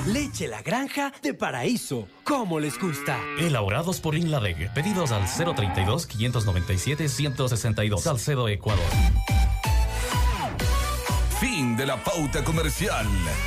Leche La Granja de Paraíso. ¿Cómo les gusta? Elaborados por Inladec. Pedidos al 032-597-162. Salcedo, Ecuador. Fin de la pauta comercial.